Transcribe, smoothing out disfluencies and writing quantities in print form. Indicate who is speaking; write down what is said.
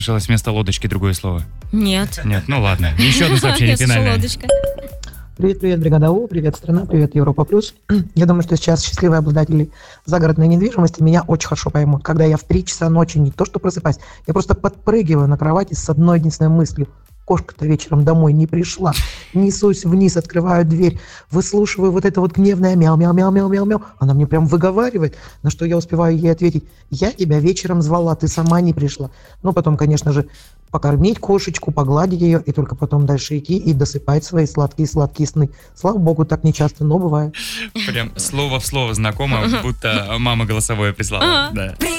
Speaker 1: Слышалось вместо лодочки другое слово.
Speaker 2: Нет.
Speaker 1: Нет, ну ладно. Еще одно сообщение
Speaker 2: Я слышала
Speaker 1: финальное.
Speaker 2: лодочка.
Speaker 3: Привет, бригада У, привет, страна, привет, Европа Плюс. Я думаю, что сейчас счастливые обладатели загородной недвижимости меня очень хорошо поймут. Когда я в 3 часа ночи не то что просыпаюсь, я просто подпрыгиваю на кровати с одной единственной мыслью. Кошка-то вечером домой не пришла. Несусь вниз, открываю дверь, выслушиваю вот это вот гневное мяу-мяу-мяу-мяу-мяу-мяу. Она мне прям выговаривает, на что я успеваю ей ответить: я тебя вечером звала, ты сама не пришла. Ну, потом, конечно же, покормить кошечку, погладить ее, и только потом дальше идти и досыпать свои сладкие-сладкие сны. Слава богу, так не часто, но бывает.
Speaker 1: Прям слово в слово знакомо, будто мама голосовое прислала. Да.